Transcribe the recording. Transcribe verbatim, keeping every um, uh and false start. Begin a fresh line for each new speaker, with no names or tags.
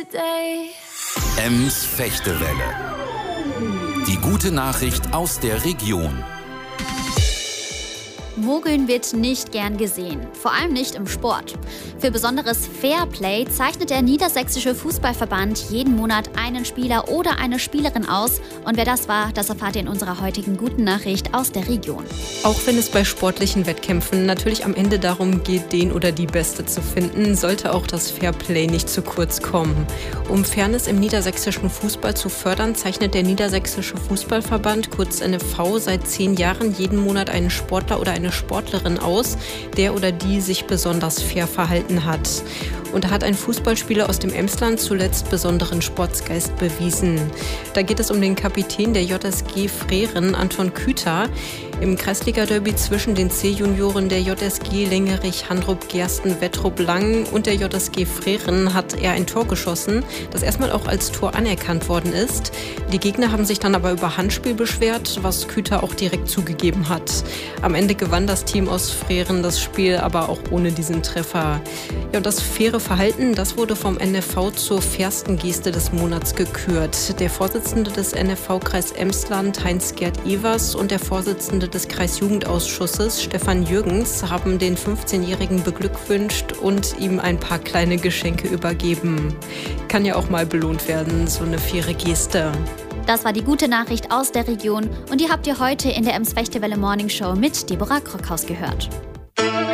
Ems Fechtewelle. Die gute Nachricht aus der Region.
Mogeln wird nicht gern gesehen, vor allem nicht im Sport. Für besonderes Fairplay zeichnet der Niedersächsische Fußballverband jeden Monat einen Spieler oder eine Spielerin aus. Und wer das war, das erfahrt ihr in unserer heutigen guten Nachricht aus der Region.
Auch wenn es bei sportlichen Wettkämpfen natürlich am Ende darum geht, den oder die Beste zu finden, sollte auch das Fairplay nicht zu kurz kommen. Um Fairness im niedersächsischen Fußball zu fördern, zeichnet der Niedersächsische Fußballverband, kurz N F V, seit zehn Jahren jeden Monat einen Sportler oder eine Sportlerin aus, der oder die sich besonders fair verhalten hat. Und da hat ein Fußballspieler aus dem Emsland zuletzt besonderen Sportsgeist bewiesen. Da geht es um den Kapitän der J S G Freren, Anton Küter. Im Kreisliga-Derby zwischen den C-Junioren der J S G Lengerich, Handrup, Gersten, Wettrup, Langen und der J S G Freren hat er ein Tor geschossen, das erstmal auch als Tor anerkannt worden ist. Die Gegner haben sich dann aber über Handspiel beschwert, was Küter auch direkt zugegeben hat. Am Ende gewann das Team aus Freren das Spiel, aber auch ohne diesen Treffer. Ja, und das faire Verhalten, das wurde vom N F V zur fairsten Geste des Monats gekürt. Der Vorsitzende des N F V-Kreis Emsland, Heinz-Gerd Evers, und der Vorsitzende des Kreisjugendausschusses, Stefan Jürgens, haben den fünfzehnjährigen beglückwünscht und ihm ein paar kleine Geschenke übergeben. Kann ja auch mal belohnt werden, so eine faire Geste.
Das war die gute Nachricht aus der Region und die habt ihr heute in der Ems Fechtewelle Morning Show mit Deborah Krockhaus gehört.